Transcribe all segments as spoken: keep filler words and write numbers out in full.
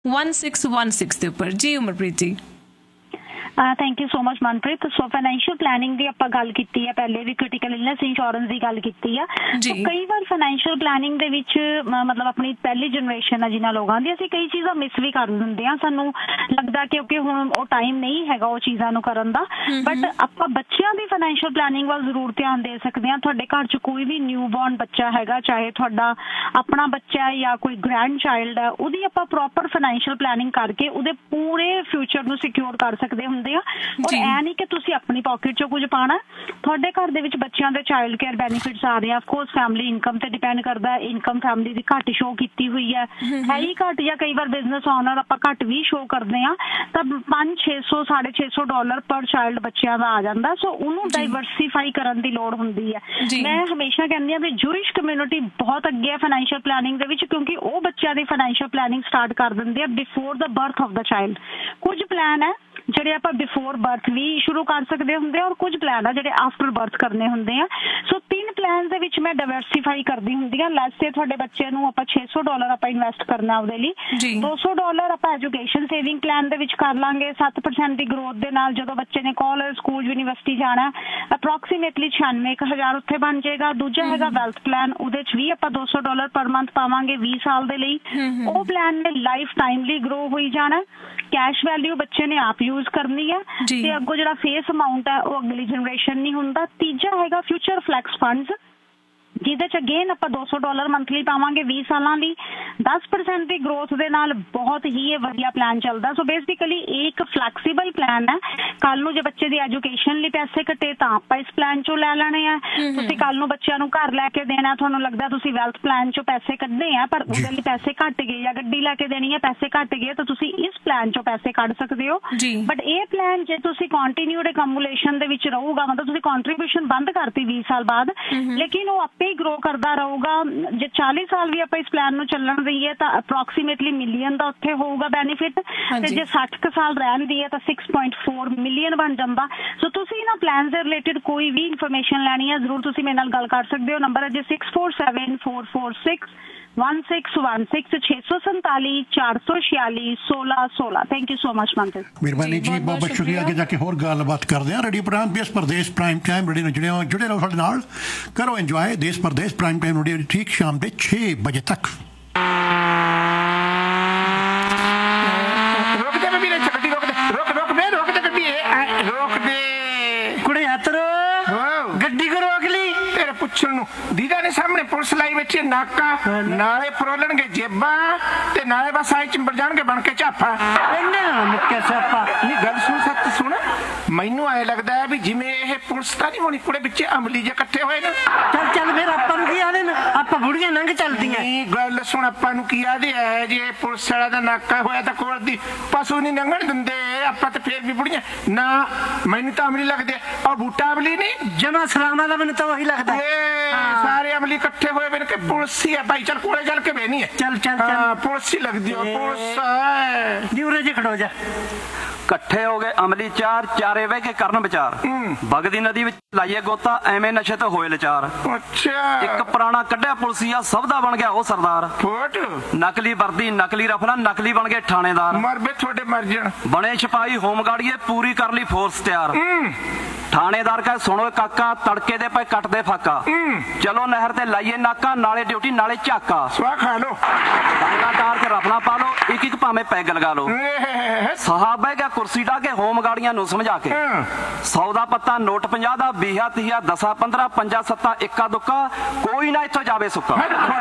One six one six के उपर। जी उमरप्रीत जी। Thank you so much Manpreet. So financial planning की ਆਪਾਂ ਗੱਲ ਕੀਤੀ ਹੈ, ਪਹਿਲੇ ਵੀ ਕ੍ਰਿਟੀਕਲ ਇਲਨੈਸ ਇੰਸ਼ੋਰੈਂਸ ਦੀ ਗੱਲ ਕੀਤੀ ਆ। ਸੋ ਕਈ ਵਾਰ ਫਾਈਨੈਂਸ਼ੀਅਲ ਪਲੈਨਿੰਗ ਦੇ ਵਿੱਚ ਮਤਲਬ ਆਪਣੀ ਪਹਿਲੀ ਜਨਰੇਸ਼ਨ ਆ ਜਿਨ੍ਹਾਂ ਲੋਕਾਂ ਦੀ, ਅਸੀਂ ਕਈ ਚੀਜ਼ਾਂ ਮਿਸ ਵੀ ਕਰ ਦਿੰਦੇ ਆ। ਸਾਨੂੰ ਲੱਗਦਾ ਕਿ ਓਕੇ ਹੁਣ ਉਹ ਟਾਈਮ ਨਹੀਂ ਹੈਗਾ ਉਹ ਚੀਜ਼ਾਂ ਨੂੰ ਕਰਨ ਦਾ, ਬਟ ਆਪਾਂ ਬੱਚਿਆਂ ਦੀ ਫਾਈਨੈਂਸ਼ੀਅਲ ਪਲੈਨਿੰਗ ਵੱਲ ਜ਼ਰੂਰ ਧਿਆਨ ਦੇ ਸਕਦੇ ਹਾਂ। ਤੁਹਾਡੇ ਘਰ 'ਚ ਕੋਈ ਵੀ ਨਿਊ ਬੋਰਨ ਬੱਚਾ ਹੈਗਾ, ਚਾਹੇ ਤੁਹਾਡਾ ਆਪਣਾ ਬੱਚਾ ਹੈ ਜਾਂ ਕੋਈ ਗ੍ਰੈਂਡ ਚਾਈਲਡ ਹੈ, ਉਹਦੀ ਆਪਾਂ ਪ੍ਰੋਪਰ ਫਾਈਨੈਂਸ਼ੀਅਲ ਪਲੈਨਿੰਗ ਕਰਕੇ ਉਹਦੇ ਪੂਰੇ ਫਿਊਚਰ ਨੂੰ ਸਿਕਿਉਰ ਕਰ ਸਕਦੇ ਹੁੰਦੇ ਆ। ਔਰ ਇਹ ਨਹੀਂ ਕਿ ਤੁਸੀਂ ਆਪਣੀ ਪਾਕਟ ਚੋਂ ਕੁਝ ਪਾਣਾ, ਤੁਹਾਡੇ ਘਰ ਦੇ ਵਿੱਚ ਬੱਚਿਆਂ ਦੇ ਚਾਈਲਡ ਕੇਅਰ ਬੈਨੀਫਿਟਸ ਆ ਰਹੇ ਆ। ਅਫਕੋਰਸ ਫੈਮਿਲੀ ਇਨਕਮ ਤੇ ਡਿਪੈਂਡ ਕਰਦਾ, ਇਨਕਮ ਫੈਮਿਲੀ ਦੀ ਘੱਟ ਸ਼ੋ ਕੀਤੀ ਹੋਈ ਹੈ ਹੈ ਹੀ ਘੱਟ, ਜਾਂ ਕਈ ਵਾਰ ਬਿਜ਼ਨਸ ਓਨਰ ਆਪਾਂ ਘੱਟ ਵੀ ਸ਼ੋ ਕਰਦੇ ਆ, ਤਾਂ ਪੰਜ ਛੇ ਸੌ ਸਾਢੇ ਛੇ ਸੌ ਡਾਲਰ ਪਰ ਚਾਈਲਡ ਬੱਚਿਆਂ ਦਾ ਆ ਜਾਂਦਾ। ਸੋ ਉਹਨੂੰ ਡਾਈਵਰਸੀਫਾਈ ਕਰਨ ਦੀ ਲੋੜ ਹੁੰਦੀ ਹੈ। ਮੈਂ ਹਮੇਸ਼ਾ ਕਹਿੰਦੀ ਹਾਂ ਵੀ ਜੂਇਸ਼ ਕਮਿਊਨਿਟੀ ਬਹੁਤ ਅੱਗੇ ਹੈ ਫਾਈਨੈਂਸ਼ੀਅਲ ਪਲੈਨਿੰਗ ਦੇ ਵਿੱਚ, ਕਿਉਂਕਿ ਉਹ ਬੱਚਿਆਂ ਦੀ ਫਾਈਨੈਂਸ਼ੀਅਲ ਪਲੈਨਿੰਗ ਸਟਾਰਟ ਕਰ ਦਿੰਦੇ ਆ before the birth of the child. ਕੁਝ ਪਲਾਨ ਹੈ ਜਿਹੜੇ ਆਪਾਂ ਬਿਫੋਰ ਬਰਥ ਵੀ ਸ਼ੁਰੂ ਕਰ ਸਕਦੇ ਹੁੰਦੇ ਆ, ਔਰ ਕੁਝ ਪਲਾਨ ਆ ਜਿਹੜੇ ਆਫਟਰ ਬਰਥ ਕਰਨੇ ਹੁੰਦੇ ਆ। ਸੋ ਤਿੰਨ ਪਲਾਨ ਦੇ ਵਿੱਚ ਮੈਂ ਡਾਇਵਰਸੀਫਾਈ ਕਰਦੀ ਹੁੰਦੀ ਆ। ਲੈਟਸ ਸੇ ਤੁਹਾਡੇ ਬੱਚੇ ਨੂੰ ਆਪਾਂ ਛੇ ਸੌ ਡਾਲਰ ਆਪਾਂ ਇਨਵੈਸਟ ਕਰਨਾ ਉਹਦੇ ਲਈ, ਦੋ ਸੌ ਡਾਲਰ ਆਪਾਂ ਐਜੂਕੇਸ਼ਨ ਸੇਵਿੰਗ ਪਲਾਨ ਦੇ ਵਿੱਚ ਕਰ ਲਾਂਗੇ ਸੱਤ ਪਰਸੈਂਟ ਦੀ ਗਰੋਥ ਦੇ ਨਾਲ। ਜਦੋਂ ਬੱਚੇ ਨੇ ਕਾਲਜ ਸਕੂਲ ਯੂਨੀਵਰਸਿਟੀ ਜਾਣਾ, ਅਪਰੋਕਸੀਮੇਟਲੀ ਛਿਆਨਵੇਂ ਕੁ ਹਜ਼ਾਰ ਉੱਥੇ ਬਣ ਜਾਏਗਾ। ਦੂਜਾ ਹੈਗਾ ਵੈਲਥ ਪਲਾਨ, ਉਹਦੇ 'ਚ ਵੀ ਆਪਾਂ ਦੋ ਸੌ ਡਾਲਰ ਪਰ ਮੰਥ ਪਾਵਾਂਗੇ ਵੀਹ ਸਾਲ ਦੇ ਲਈ। ਉਹ ਪਲਾਨ ਨੇ ਲਾਈਫ ਟਾਈਮ ਲਈ ਗਰੋ ਹੋਈ ਜਾਣਾ। ਕੈਸ਼ ਵੈਲਿਊ ਬੱਚੇ ਨੇ ਆਪ ਯੂਜ਼ ਕਰਨੀ ਹੈ ਤੇ ਅੱਗੋਂ ਜਿਹੜਾ ਫੇਸ ਅਮਾਊਂਟ ਹੈ ਉਹ ਅਗਲੀ ਜਨਰੇਸ਼ਨ ਨਹੀਂ ਹੁੰਦਾ। ਤੀਜਾ ਹੈਗਾ ਫਿਊਚਰ ਫਲੈਕਸ ਫੰਡਸ, ਜਿਹਦੇ 'ਚ ਅਗੇਨ ਆਪਾਂ ਦੋ ਸੌ ਡਾਲਰ ਮੰਥਲੀ ਪਾਵਾਂਗੇ ਵੀਹ ਸਾਲਾਂ ਲਈ। ਦਸ ਪਰਸੈਂਟ ਦੀ ਗਰੋਥ ਦੇ ਨਾਲ ਬਹੁਤ ਹੀ ਇਹ ਵਧੀਆ ਪਲਾਨ ਚੱਲਦਾ। ਸੋ ਬੇਸਿਕਲੀ ਇਹ ਇੱਕ ਫਲੈਕਸੀਬਲ ਪਲਾਨ ਹੈ। ਕੱਲ ਨੂੰ ਜੇ ਬੱਚੇ ਦੀ ਐਜੂਕੇਸ਼ਨ ਲਈ ਪੈਸੇ ਕੱਟੇ ਤਾਂ ਆਪਾਂ ਇਸ ਪਲਾਨ 'ਚੋਂ ਲੈ ਲੈਣੇ ਆ। ਤੁਸੀਂ ਕੱਲ ਨੂੰ ਬੱਚਿਆਂ ਨੂੰ ਘਰ ਲੈ ਕੇ ਦੇਣਾ, ਤੁਹਾਨੂੰ ਲੱਗਦਾ ਤੁਸੀਂ ਵੈਲਥ ਪਲਾਨ 'ਚੋਂ ਪੈਸੇ ਕੱਢੇ ਆ ਪਰ ਉਹਦੇ ਲਈ ਪੈਸੇ ਘੱਟ ਗਏ, ਜਾਂ ਗੱਡੀ ਲੈ ਕੇ ਦੇਣੀ ਹੈ ਪੈਸੇ ਘੱਟ ਗਏ, ਤਾਂ ਤੁਸੀਂ ਇਸ ਪਲਾਨ 'ਚੋਂ ਪੈਸੇ ਕੱਢ ਸਕਦੇ ਹੋ। ਬਟ ਇਹ ਪਲਾਨ ਜੇ ਤੁਸੀਂ ਕੰਟੀਨਿਊਡ ਅਕਮੂਲੇਸ਼ਨ ਦੇ ਵਿੱਚ ਰਹੂਗਾ, ਮਤਲਬ ਤੁਸੀਂ ਕੰਟਰੀਬਿਊਸ਼ਨ ਬੰਦ ਕਰਤੀ ਵੀਹ ਸਾਲ ਬਾਅਦ, ਲੇਕਿਨ ਉਹ ਆਪੇ ਗਰੋ ਕਰਦਾ ਰਹੂਗਾ। ਜੇ ਚਾਲੀ ਸਾਲ ਵੀ ਆਪਾਂ ਇਸ ਪਲਾਨ ਨੂੰ ਚੱਲਣ ਦਈਏ ਤਾਂ ਅਪਰੋਕਸੀਮੇਟਲੀ ਮਿਲੀਅਨ ਦਾ ਉੱਥੇ ਹੋਊਗਾ ਬੈਨੀਫਿਟ, ਤੇ ਜੇ ਸੱਠ ਕੁ ਸਾਲ ਰਹਿਣ ਦੀ ਹੈ ਤਾਂ ਛੇ ਪੁਆਇੰਟ ਚਾਰ ਮਿਲੀਅਨ ਬਣ ਜਾਂਦਾ। ਸੋ ਤੁਸੀਂ ਇਹਨਾਂ ਪਲਾਨ ਦੇ ਰਿਲੇਟਿਡ ਕੋਈ ਵੀ ਇਨਫੋਰਮੇਸ਼ਨ ਲੈਣੀ ਹੈ ਜ਼ਰੂਰ ਤੁਸੀਂ ਮੇਰੇ ਨਾਲ ਗੱਲ ਕਰ ਸਕਦੇ ਹੋ। ਨੰਬਰ ਹੈ G six four seven four four six one six one six छे सौ संताली चार सौ छियाली सोलह सोलह। थैंक यू सो मच मंत्र। मेहरबानी जी, बहुत बहुत शुक्रिया। अगे जाके होर गलबात करते हैं। रेडियो प्रोग्राम देश परदेश प्राइम टाइम रेडियो जुड़े जुड़े रहो साडे नाल, करो इंजॉय देश परदेश प्राइम टाइम रेडियो ठीक शाम के छे बजे तक। सामने पुलिस लाई बैठी है, नाका नाले फरोलणगे जेबा ते नाले बस आए चिंबर जाणगे बन के झापा। निक्का छापा नहीं गल सुन, सच सुन, मैनू ऐ लगदा है भी जिवें ये पुलिस तां नहीं होनी, कुड़े विच अमली जे इकट्ठे होए ना। चल चल फिर आपां नूं की आदे ना, आपां बुढ़ियां लंघ चलदियां। नहीं गल सुन, आपां नूं की आदे है जे पुलिस वाला दा नाका होया तां कोल दी पशु नहीं लंघण दिंदे, आपां ते फिर भी बुढ़ियां ना। मैनू तां अमली लगदे आ, बूटा अमली नहीं जमा सलामा दा मैनू तां ओही लगदा सारे अमली इकट्ठे होए बिन के पुलिस ही है भाई। चल कोले चल के बहनी है, चल चल चल पुलिस ही लगदी है, पुलिस है जी। उरे जी खड़ो जा। इकट्ठे हो गए अमली चार, चारे बह के करन विचार, बगदी नदी विच लाइए गोता, एवें नशे ते होए लचार। अच्छा एक पुराना कड्ढिया पुलसिया सब दा बन गया ओ सरदार। फुट नकली वर्दी नकली रफला नकली बन गए थानेदार। मर बे थोड़े मर जान, बने सिपाही होमगार्डिए पूरी कर ली फोर्स तैयार। थानेदार का सुनो काका तड़के दे पे कट दे फाका, चलो नहर ते लाइए नाका, नाले ड्यूटी नाले झाका। स्वाह खा लो डांगा तार के रफला पा लो, एक एक भावे पैग लगा लो। साहब बह गया कुर्सी ढा के होम गाड़ियां नू समझा के, सौ दा पत्ता नोट पंजाह दा बीहा तीहा दसा पंद्रह पंजा सत्ता इक्का दुक्का, कोई ना इत्थों जावे सुक्का।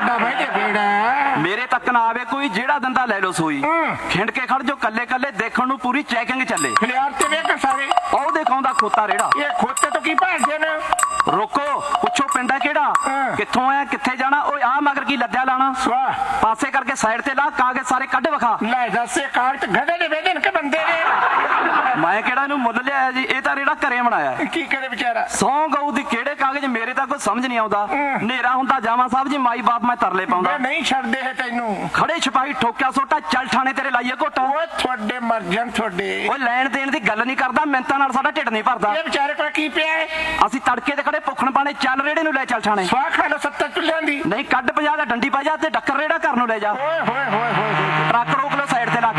मेरे तक ना आवे कोई, जेड़ा दंदा ले लो सोई, खिंड के खड़ जो कल्ले कल्ले देखण नू पूरी चैकिंग चले। ओ दिखाउंदा खोता रेड़ा, ये खोते तो की भाजदे ने। रोको पुछो पिंड है केड़ा, कित्थों है कित्थे जाना, ओए आ मगर की लद्या लाना। पासे करके साइड ते ला, कागज सारे कढ विखा। ले दस कागज गधे दे वेदे ने के बंदे ने। मैं केड़ा नू मुੱਲ लिया जी, ਇਹ ਤਾਂ रेड़ा घरे बनाया। की करे बेचारा सौ गऊ दी केड़े कागज, मेरे तां कोई ਸਮਝ ਨਹੀਂ ਆਉਂਦਾ ਹਨੇਰਾ ਹੁੰਦਾ ਜਾਵਾਂ ਸਾਹਿਬ ਜੀ ਮਾਈ ਬਾਪ ਮੈਂ ਤਰਲੇ ਪਾਉਂਦਾ ਨਹੀਂ ਛੱਡਦੇ ਹੈ ਤੈਨੂੰ ਖੜੇ ਛਪਾਈ ਠੋਕਿਆ ਸੋਟਾ ਚੱਲ ਥਾਣੇ ਤੇਰੇ ਲਾਈਏ ਘੁੱਟ ਓਏ ਤੁਹਾਡੇ ਮਰ ਜਾਣ ਤੁਹਾਡੇ ਓਏ ਲੈਣ ਦੇਣ ਦੀ ਗੱਲ ਨਹੀਂ ਕਰਦਾ ਮਿੰਤਾਂ ਨਾਲ ਸਾਡਾ ਢਿੱਡ ਨਹੀਂ ਭਰਦਾ ਇਹ ਵਿਚਾਰੇ ਕੋਲ ਕੀ ਪਿਆ ਹੈ ਅਸੀਂ ਤੜਕੇ ਤੇ ਖੜੇ ਭੁੱਖਣ ਪਾਣੇ ਚੱਲ ਰੇੜੇ ਨੂੰ ਲੈ ਚੱਲ ਥਾਣੇ ਸਵਾਹ ਖਾ ਲੋ ਸੱਤਰ ਚੁੱਲ੍ਹਿਆਂ ਦੀ ਨਹੀਂ ਕੱਢ ਪੰਜਾਹ ਦਾ ਡੰਡੀ ਪਾ ਜਾ ਤੇ ਡੱਕਰ ਰੇੜਾ ਘਰ ਨੂੰ ਲੈ ਜਾ ਓਏ ਹੋਏ ਹੋਏ ਹੋਏ ਟਰੱਕ ਰੋਕ ਲੋ ਸਾਈਡ ਤੇ ਲਾ